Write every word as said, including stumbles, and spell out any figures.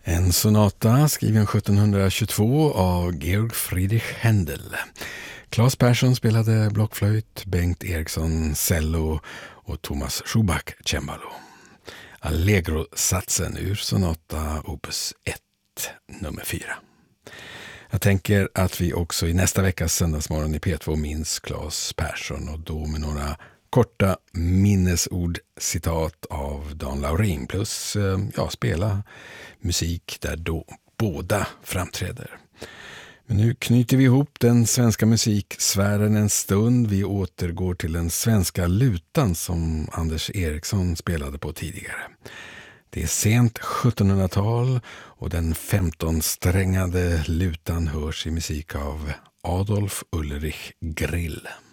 En sonata skriven sjuttonhundratjugotvå av Georg Friedrich Händel. Claes Persson spelade blockflöjt, Bengt Eriksson cello och Thomas Schuback cembalo. Allegro-satsen ur sonata opus ett, nummer fyra. Jag tänker att vi också i nästa veckas söndagsmorgon i P två minns Claes Persson, och då med några korta minnesord citat av Dan Laurin, plus ja, spela musik där då båda framträder. Men nu knyter vi ihop den svenska musiksfären en stund. Vi återgår till den svenska lutan som Anders Eriksson spelade på tidigare. Det är sent sjuttonhundratal och den femtonsträngade lutan hörs i musik av Adolf Ulrich Grill.